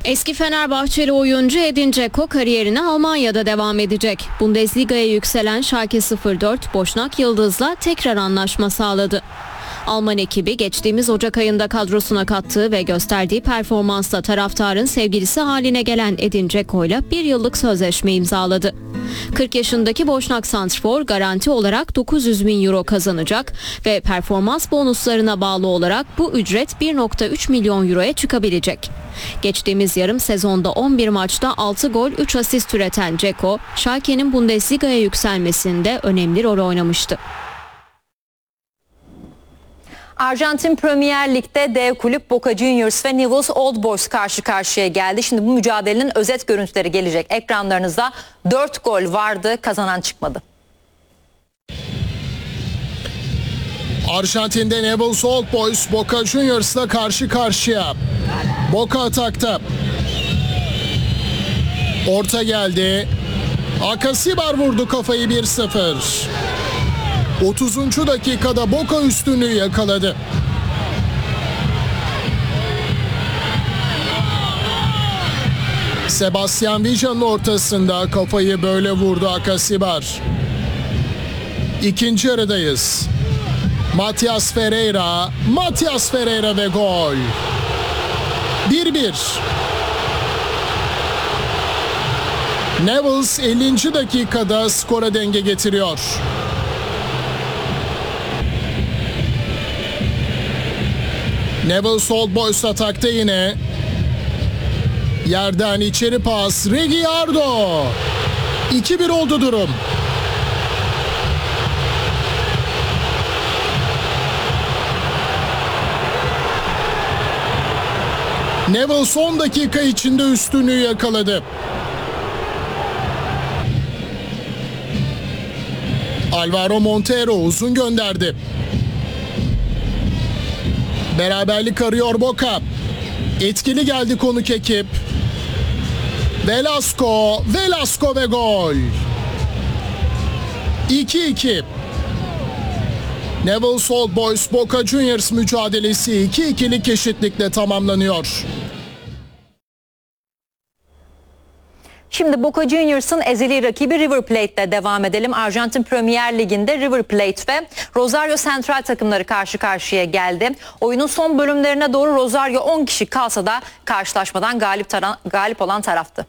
Eski Fenerbahçeli oyuncu Edin Dzeko kariyerine Almanya'da devam edecek. Bundesliga'ya yükselen Schalke 04, Boşnak Yıldız'la tekrar anlaşma sağladı. Alman ekibi geçtiğimiz Ocak ayında kadrosuna kattığı ve gösterdiği performansla taraftarın sevgilisi haline gelen Edin Dzeko'yla 1 yıllık sözleşme imzaladı. 40 yaşındaki Boşnak santrfor garanti olarak 900 bin euro kazanacak ve performans bonuslarına bağlı olarak bu ücret 1,3 milyon euroya çıkabilecek. Geçtiğimiz yarım sezonda 11 maçta 6 gol 3 asist üreten Dzeko, Schalke'nin Bundesliga'ya yükselmesinde önemli rol oynamıştı. Arjantin Premier Lig'de dev kulüp Boca Juniors ve Newell's Old Boys karşı karşıya geldi. Şimdi bu mücadelenin özet görüntüleri gelecek. Ekranlarınızda 4 gol vardı, kazanan çıkmadı. Arjantin'de Newell's Old Boys Boca Juniors'la karşı karşıya. Boca atakta. Orta geldi. Akasibar vurdu kafayı 1-0. 30. dakikada Boca üstünlüğü yakaladı. Sebastian Villa'nın ortasında kafayı böyle vurdu Akasibar. İkinci yarıdayız. Matias Ferreira ve gol. 1-1. Newell's 50. dakikada skora denge getiriyor. Newell's Old Boys atakta yine. Yerden içeri pas. Reguilhardo. 2-1 oldu durum. Newell son dakika içinde üstünlüğü yakaladı. Alvaro Montero uzun gönderdi. Beraberlik arıyor Boca. Etkili geldi konuk ekip. Velasco ve gol. 2-2. Newell's Old Boys Boca Juniors mücadelesi 2-2'lik eşitlikle tamamlanıyor. Şimdi Boca Juniors'ın ezeli rakibi River Plate'le devam edelim. Arjantin Premier Ligi'nde River Plate ve Rosario Central takımları karşı karşıya geldi. Oyunun son bölümlerine doğru Rosario 10 kişi kalsa da karşılaşmadan galip olan taraftı.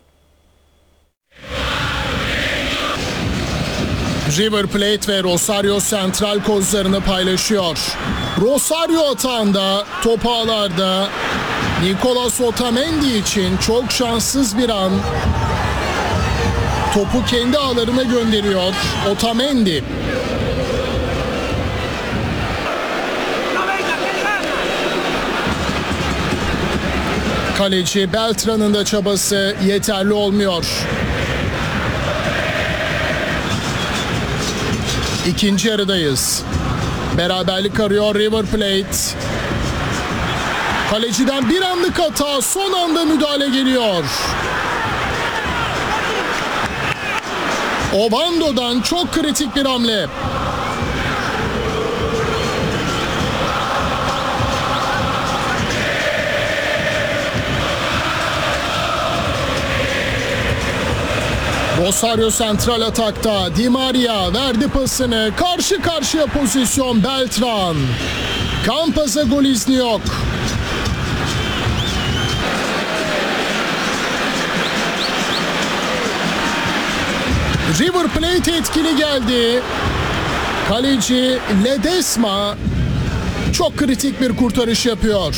River Plate ve Rosario Central kozlarını paylaşıyor. Rosario atağında, top ağlarda Nicolas Otamendi için çok şanssız bir an. Topu kendi ağlarına gönderiyor Otamendi. Kaleci Beltran'ın da çabası yeterli olmuyor. İkinci yarıdayız. Beraberlik arıyor River Plate. Kaleciden bir anlık hata, son anda müdahale geliyor. Obando'dan çok kritik bir hamle. Rosario Central atakta. Di Maria verdi pasını. Karşı karşıya pozisyon Beltran. Campaz'a gol izni yok. River Plate etkili geldi. Kaleci Ledesma çok kritik bir kurtarış yapıyor.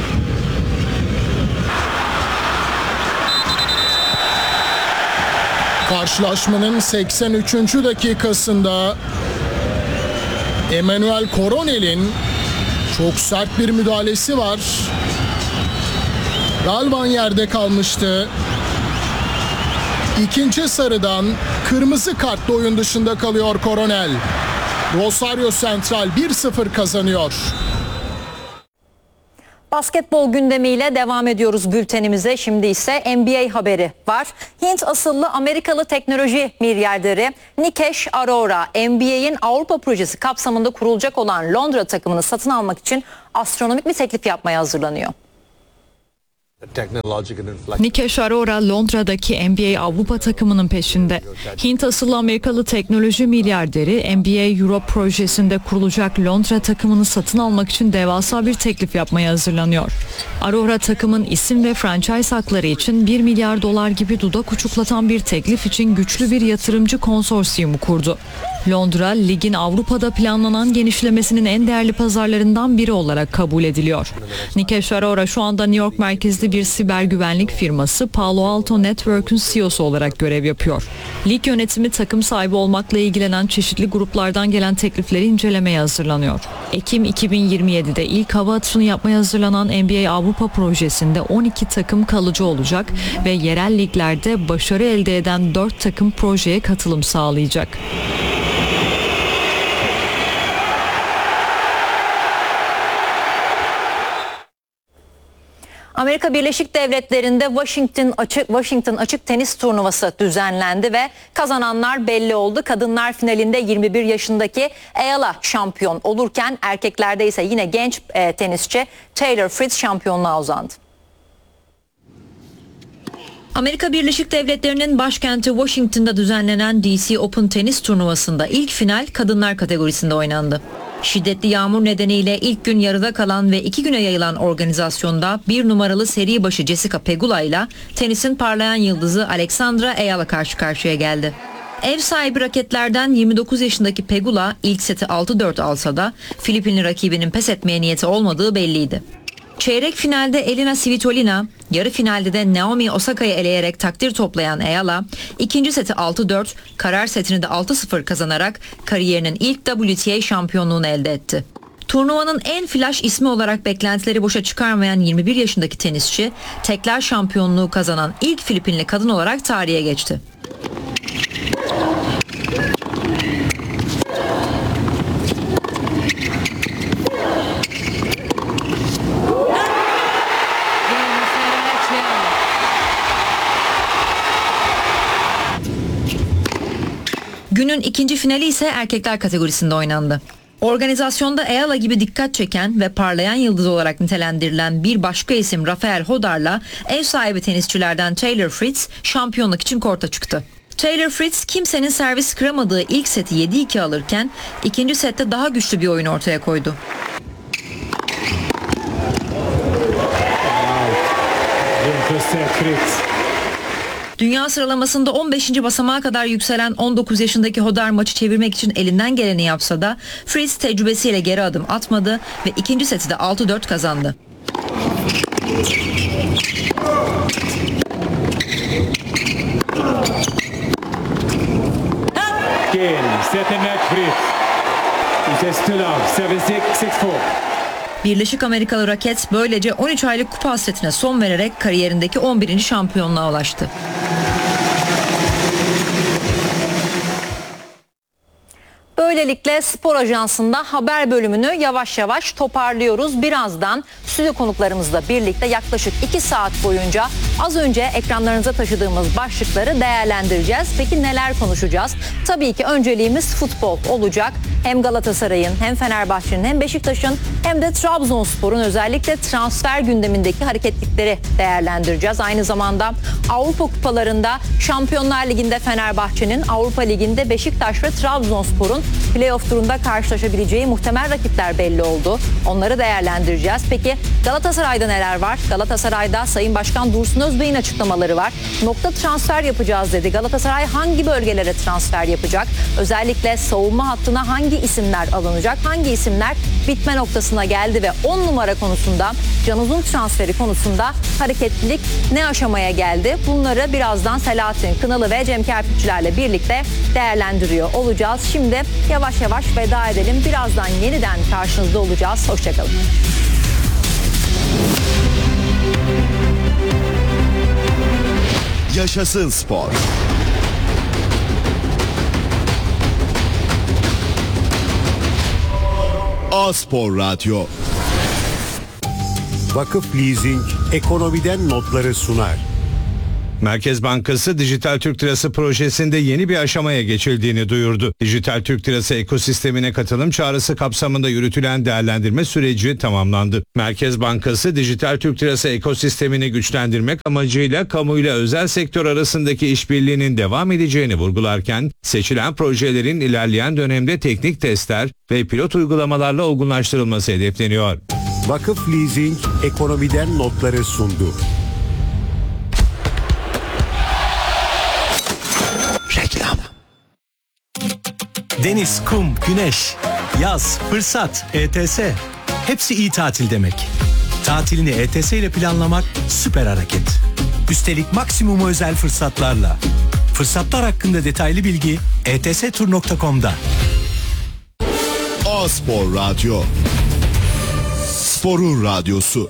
Karşılaşmanın 83. dakikasında Emmanuel Coronel'in çok sert bir müdahalesi var. Galvan yerde kalmıştı. İkinci sarıdan kırmızı kartla oyun dışında kalıyor Coronel. Rosario Central 1-0 kazanıyor. Basketbol gündemiyle devam ediyoruz bültenimize. Şimdi ise NBA haberi var. Hint asıllı Amerikalı teknoloji milyarderi Nikesh Arora, NBA'in Avrupa projesi kapsamında kurulacak olan Londra takımını satın almak için astronomik bir teklif yapmaya hazırlanıyor. Nikesh Arora Londra'daki NBA Avrupa takımının peşinde. Hint asıllı Amerikalı teknoloji milyarderi NBA Europe projesinde kurulacak Londra takımını satın almak için devasa bir teklif yapmaya hazırlanıyor. Arora takımın isim ve franchise hakları için 1 milyar dolar gibi dudak uçuklatan bir teklif için güçlü bir yatırımcı konsorsiyumu kurdu. Londra, ligin Avrupa'da planlanan genişlemesinin en değerli pazarlarından biri olarak kabul ediliyor. Nikesh Arora şu anda New York merkezli bir siber güvenlik firması Palo Alto Network'ün CEO'su olarak görev yapıyor. Lig yönetimi takım sahibi olmakla ilgilenen çeşitli gruplardan gelen teklifleri incelemeye hazırlanıyor. Ekim 2027'de ilk hava atışını yapmaya hazırlanan NBA Avrupa projesinde 12 takım kalıcı olacak ve yerel liglerde başarı elde eden 4 takım projeye katılım sağlayacak. Amerika Birleşik Devletleri'nde Washington Açık Tenis Turnuvası düzenlendi ve kazananlar belli oldu. Kadınlar finalinde 21 yaşındaki Ayala şampiyon olurken erkeklerde ise yine genç tenisçi Taylor Fritz şampiyonluğa uzandı. Amerika Birleşik Devletleri'nin başkenti Washington'da düzenlenen DC Open tenis turnuvasında ilk final kadınlar kategorisinde oynandı. Şiddetli yağmur nedeniyle ilk gün yarıda kalan ve 2 güne yayılan organizasyonda 1 numaralı seri başı Jessica Pegula ile tenisin parlayan yıldızı Alexandra Ayala karşı karşıya geldi. Ev sahibi raketlerden 29 yaşındaki Pegula ilk seti 6-4 alsa da Filipinli rakibinin pes etmeye niyeti olmadığı belliydi. Çeyrek finalde Elina Svitolina, yarı finalde de Naomi Osaka'yı eleyerek takdir toplayan Ayala, ikinci seti 6-4, karar setini de 6-0 kazanarak kariyerinin ilk WTA şampiyonluğunu elde etti. Turnuvanın en flash ismi olarak beklentileri boşa çıkarmayan 21 yaşındaki tenisçi, tekler şampiyonluğu kazanan ilk Filipinli kadın olarak tarihe geçti. Günün ikinci finali ise erkekler kategorisinde oynandı. Organizasyonda Ayala gibi dikkat çeken ve parlayan yıldız olarak nitelendirilen bir başka isim Rafael Hodar'la ev sahibi tenisçilerden Taylor Fritz şampiyonluk için korta çıktı. Taylor Fritz kimsenin servis kıramadığı ilk seti 7-2 alırken ikinci sette daha güçlü bir oyun ortaya koydu. Dünya sıralamasında 15. basamağa kadar yükselen 19 yaşındaki Hodar maçı çevirmek için elinden geleni yapsa da Fritz tecrübesiyle geri adım atmadı ve ikinci seti de 6-4 kazandı. Birleşik Amerikalı raket böylece 13 aylık kupa hasretine son vererek kariyerindeki 11. şampiyonluğa ulaştı. Böylelikle spor ajansında haber bölümünü yavaş yavaş toparlıyoruz. Birazdan stüdyo konuklarımızla birlikte yaklaşık 2 saat boyunca az önce ekranlarınıza taşıdığımız başlıkları değerlendireceğiz. Peki neler konuşacağız? Tabii ki önceliğimiz futbol olacak. Hem Galatasaray'ın hem Fenerbahçe'nin hem Beşiktaş'ın hem de Trabzonspor'un özellikle transfer gündemindeki hareketlikleri değerlendireceğiz. Aynı zamanda Avrupa kupalarında Şampiyonlar Ligi'nde Fenerbahçe'nin, Avrupa Ligi'nde Beşiktaş ve Trabzonspor'un playoff turunda karşılaşabileceği muhtemel rakipler belli oldu. Onları değerlendireceğiz. Peki Galatasaray'da neler var? Galatasaray'da Sayın Başkan Dursun Özbey'in açıklamaları var. Nokta transfer yapacağız dedi. Galatasaray hangi bölgelere transfer yapacak? Özellikle savunma hattına hangi isimler alınacak? Hangi isimler bitme noktasına geldi ve 10 numara konusunda, Can Uzun transferi konusunda hareketlilik ne aşamaya geldi? Bunları birazdan Selahattin Kınalı ve Cem Kerpiççilerle birlikte değerlendiriyor olacağız. Şimdi yavaş yavaş veda edelim. Birazdan yeniden karşınızda olacağız. Hoşçakalın. Yaşasın spor. A-Spor Radyo. Vakıf Leasing ekonomiden notları sunar. Merkez Bankası Dijital Türk Lirası projesinde yeni bir aşamaya geçildiğini duyurdu. Dijital Türk Lirası ekosistemine katılım çağrısı kapsamında yürütülen değerlendirme süreci tamamlandı. Merkez Bankası Dijital Türk Lirası ekosistemini güçlendirmek amacıyla kamuyla özel sektör arasındaki işbirliğinin devam edeceğini vurgularken, seçilen projelerin ilerleyen dönemde teknik testler ve pilot uygulamalarla olgunlaştırılması hedefleniyor. Vakıf Leasing ekonomiden notları sundu. Reklam. Deniz, kum, güneş, yaz, fırsat, ETS. Hepsi iyi tatil demek. Tatilini ETS ile planlamak süper hareket. Üstelik maksimum özel fırsatlarla. Fırsatlar hakkında detaylı bilgi etstur.com'da. A-Spor Radyo. Sporun radyosu.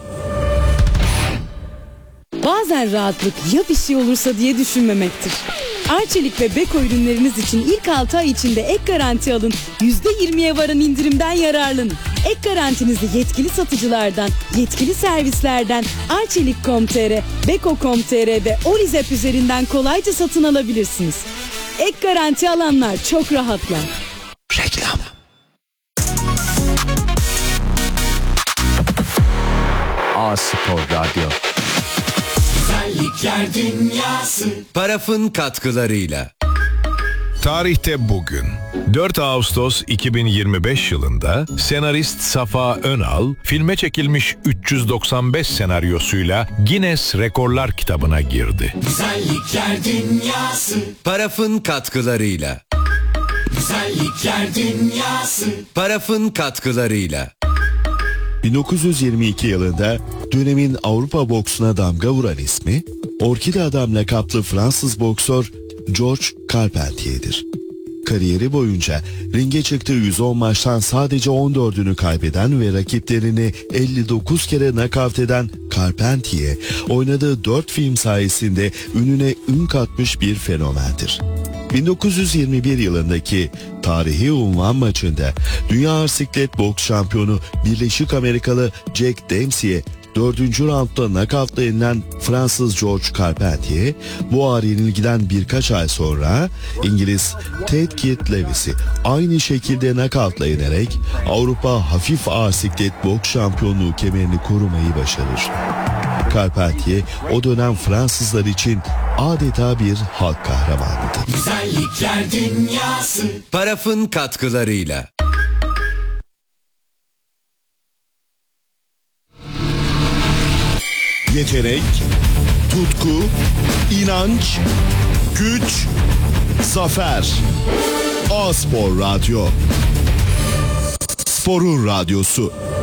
Bazen rahatlık ya bir şey olursa diye düşünmemektir. Arçelik ve Beko ürünleriniz için ilk 6 ay içinde ek garanti alın. %20'ye varan indirimden yararlanın. Ek garantinizi yetkili satıcılardan, yetkili servislerden Arçelik.com.tr, Beko.com.tr ve Orizep üzerinden kolayca satın alabilirsiniz. Ek garanti alanlar çok rahatlar. Reklam. A-Spor Radyo. Güzellikler Dünyası. Paraf'ın katkılarıyla. Tarihte bugün 4 Ağustos 2025 yılında senarist Safa Önal filme çekilmiş 395 senaryosuyla Guinness Rekorlar kitabına girdi. Güzellikler Dünyası. Paraf'ın katkılarıyla. Güzellikler Dünyası. Paraf'ın katkılarıyla. 1922 yılında dönemin Avrupa boksuna damga vuran ismi, Orkide Adam lakaplı Fransız boksör George Carpentier'dir. Kariyeri boyunca ringe çıktığı 110 maçtan sadece 14'ünü kaybeden ve rakiplerini 59 kere nakavt eden Carpentier, oynadığı 4 film sayesinde ününe ün katmış bir fenomendir. 1921 yılındaki tarihi unvan maçında Dünya Arsiklet Boks Şampiyonu Birleşik Amerikalı Jack Dempsey'e 4. roundda nakavtla yenilen Fransız George Carpentier, bu ağır yenilgiden birkaç ay sonra İngiliz Ted Kid Lewis'i aynı şekilde nakavtla yenerek Avrupa Hafif Ağır Siklet Boks Şampiyonluğu kemerini korumayı başarır. Carpentier o dönem Fransızlar için adeta bir halk kahramanıydı. Güzellikler Dünyası. Paraf'ın katkılarıyla. Yetenek, tutku, inanç, güç, zafer. A-Spor Radyo. Sporun radyosu.